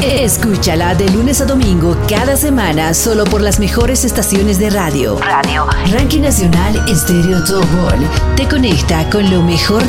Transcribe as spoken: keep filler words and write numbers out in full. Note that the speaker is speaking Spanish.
Escúchala de lunes a domingo cada semana solo por las mejores estaciones de radio. Radio. Ranking Nacional Estéreo Top Ball. Te conecta con lo mejor